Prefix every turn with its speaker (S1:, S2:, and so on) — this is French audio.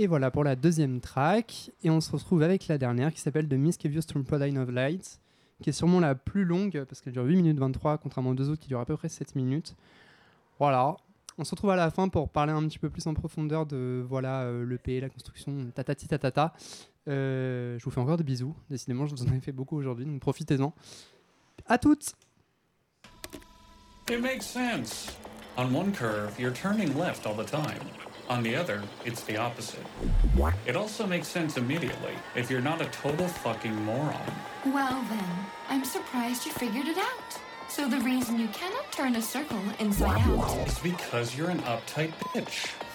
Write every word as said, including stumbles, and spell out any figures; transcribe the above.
S1: Et voilà pour la deuxième track. Et on se retrouve avec la dernière qui s'appelle The Mischievous Trampoline of Light, qui est sûrement la plus longue parce qu'elle dure huit minutes vingt-trois, contrairement aux deux autres qui durent à peu près sept minutes. Voilà. On se retrouve à la fin pour parler un petit peu plus en profondeur de voilà, euh, l'E P, la construction, tatati tatata. Euh, je vous fais encore des bisous. Décidément, je vous en ai fait beaucoup aujourd'hui, donc profitez-en. À toutes!
S2: It makes sense. On one curve, you're turning left all the time. On the other, it's the opposite. It also makes sense immediately if you're not a total fucking moron.
S3: Well then, I'm surprised you figured it out. So the reason you cannot turn a circle inside out
S2: It's because you're an uptight bitch.